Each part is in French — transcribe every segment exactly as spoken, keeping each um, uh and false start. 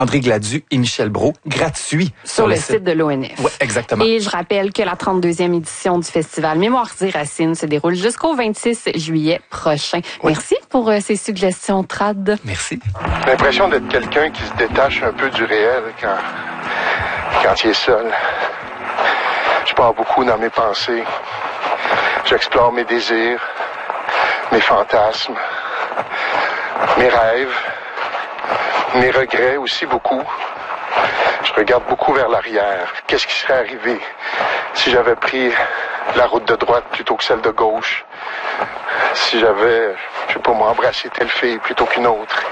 André Gladu et Michel Brault, gratuit. Sur, sur le, le site. site de l'O N F. Oui, exactement. Et je rappelle que la trente-deuxième édition du festival Mémoires des Racines se déroule jusqu'au vingt-six juillet prochain. Oui. Merci pour euh, ces suggestions trad. Merci. J'ai l'impression d'être quelqu'un qui se détache un peu du réel quand, quand il est seul. Je pars beaucoup dans mes pensées. J'explore mes désirs, mes fantasmes, mes rêves. Mes regrets aussi beaucoup. Je regarde beaucoup vers l'arrière. Qu'est-ce qui serait arrivé si j'avais pris la route de droite plutôt que celle de gauche? Si j'avais, je sais pas moi, embrassé telle fille plutôt qu'une autre?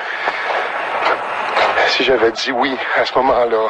Si j'avais dit oui à ce moment-là,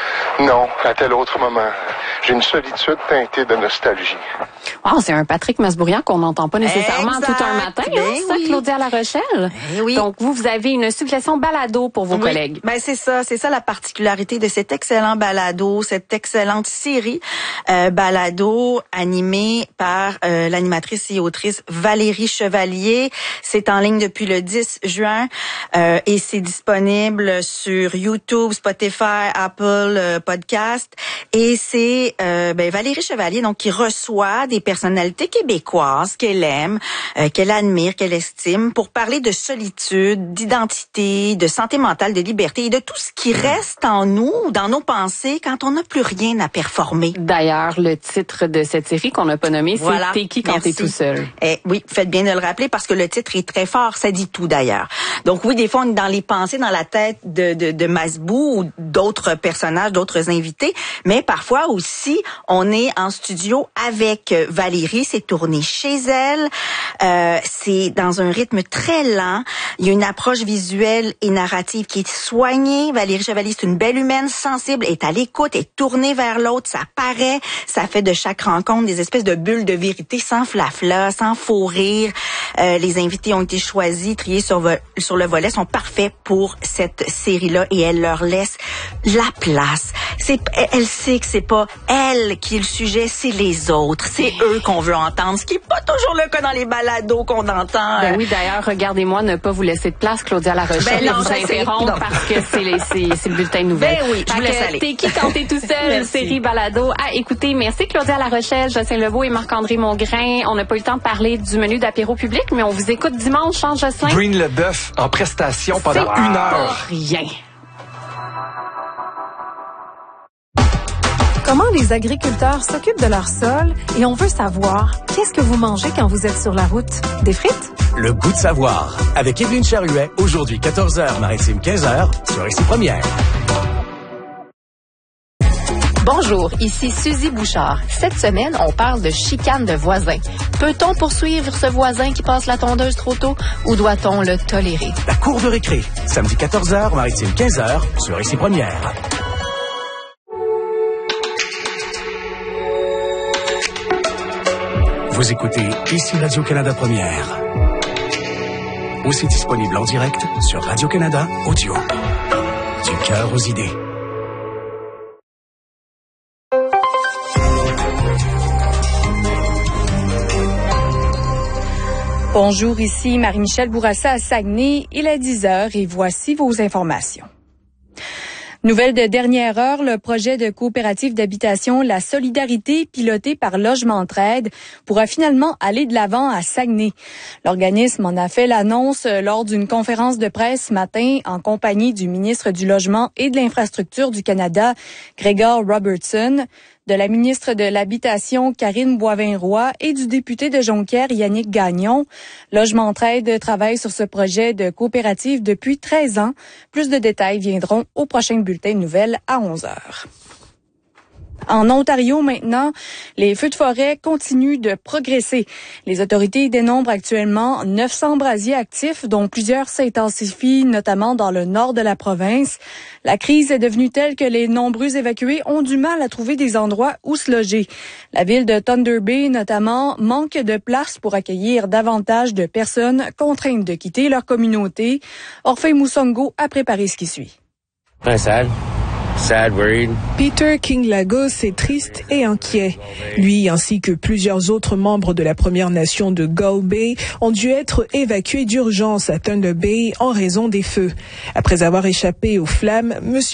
non à tel autre moment? J'ai une solitude teintée de nostalgie. Wow, c'est un Patrick Masbourian qu'on n'entend pas nécessairement exact. tout un matin, ben hein, ça, oui. Claudia La Rochelle. Ben oui. Donc, vous, vous avez une suggestion balado pour vos oui. collègues. Ben c'est ça, c'est ça la particularité de cet excellent balado, cette excellente série euh, balado animée par euh, l'animatrice et autrice Valérie Chevalier. C'est en ligne depuis le dix juin euh, et c'est disponible sur YouTube, Spotify, Apple euh, Podcast. Et c'est euh, ben, Valérie Chevalier donc qui reçoit des personnalités québécoises qu'elle aime, euh, qu'elle admire, qu'elle estime, pour parler de solitude, d'identité, de santé mentale, de liberté et de tout ce qui reste en nous, dans nos pensées, quand on n'a plus rien à performer. D'ailleurs, le titre de cette série qu'on n'a pas nommé, c'est voilà. T'es qui quand Merci. T'es tout seul? Eh, oui, faites bien de le rappeler parce que le titre est très fort, ça dit tout d'ailleurs. Donc oui, des fois on est dans les pensées, dans la tête de, de, de Masbou ou d'autres personnages, d'autres invités, mais parfois aussi on est en studio avec Valérie, c'est tourné chez elle, euh, c'est dans un rythme très lent, il y a une approche visuelle et narrative qui est soignée. Valérie Chevalier, c'est une belle humaine, sensible, est à l'écoute, est tournée vers l'autre, ça paraît, ça fait de chaque rencontre des espèces de bulles de vérité sans flafla, sans faux rire. Euh, les invités ont été choisis, triés sur, vo- sur le volet, sont parfaits pour cette série-là et elle leur laisse la place. C'est, elle sait que c'est pas elle qui est le sujet, c'est les autres, c'est eux qu'on veut entendre, ce qui est pas toujours le cas dans les balados qu'on entend. Ben oui, d'ailleurs, regardez-moi ne pas vous laisser de place, Claudia La Rochelle, ben non, et vous interrompre parce que c'est, les, c'est, c'est le bulletin de nouvelles. Ben oui, je vous laisse aller. T'es qui quand t'es tout seul, série balado à écouter. Merci Claudia La Rochelle, Jocelyn Lebeau et Marc-André Mongrain. On n'a pas eu le temps de parler du menu d'apéro public, mais on vous écoute dimanche, hein, Jocelyn? Breen Leboeuf en prestation pendant c'est une pas heure. Rien. Comment les agriculteurs s'occupent de leur sol et on veut savoir qu'est-ce que vous mangez quand vous êtes sur la route? Des frites? Le goût de savoir. Avec Évelyne Charuet, aujourd'hui quatorze heures, Maritime quinze heures, sur Ici Première. Bonjour, ici Suzy Bouchard. Cette semaine, on parle de chicane de voisins. Peut-on poursuivre ce voisin qui passe la tondeuse trop tôt ou doit-on le tolérer? La cour de récré, samedi quatorze heures, Maritime quinze heures, sur Ici Première. Vous écoutez Ici Radio-Canada Première. Aussi disponible en direct sur Radio-Canada Audio. Du cœur aux idées. Bonjour, ici Marie-Michel Bourassa à Saguenay. Il est dix heures et voici vos informations. Nouvelle de dernière heure, le projet de coopérative d'habitation La Solidarité, piloté par Logement Entraide, pourra finalement aller de l'avant à Saguenay. L'organisme en a fait l'annonce lors d'une conférence de presse ce matin en compagnie du ministre du Logement et de l'Infrastructure du Canada, Gregor Robertson, de la ministre de l'Habitation, Karine Boivin-Roy, et du député de Jonquière, Yannick Gagnon. Logement Entraide travaille sur ce projet de coopérative depuis treize ans. Plus de détails viendront au prochain bulletin de nouvelles à onze heures. En Ontario maintenant, les feux de forêt continuent de progresser. Les autorités dénombrent actuellement neuf cents brasiers actifs, dont plusieurs s'intensifient, notamment dans le nord de la province. La crise est devenue telle que les nombreux évacués ont du mal à trouver des endroits où se loger. La ville de Thunder Bay, notamment, manque de place pour accueillir davantage de personnes contraintes de quitter leur communauté. Orphée Moussongo a préparé ce qui suit. Très sad. Sad, worried. Peter King-Lagos est triste et inquiet. Lui ainsi que plusieurs autres membres de la Première Nation de Gull Bay ont dû être évacués d'urgence à Thunder Bay en raison des feux. Après avoir échappé aux flammes, M.